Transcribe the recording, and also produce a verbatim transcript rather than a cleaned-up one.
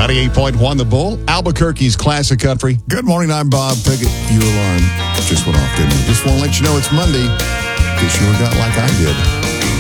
ninety-eight point one The Bull, Albuquerque's classic country. Good morning, I'm Bob Pickett. Your alarm just went off, didn't it? Just want to let you know it's Monday. Get sure got like I did.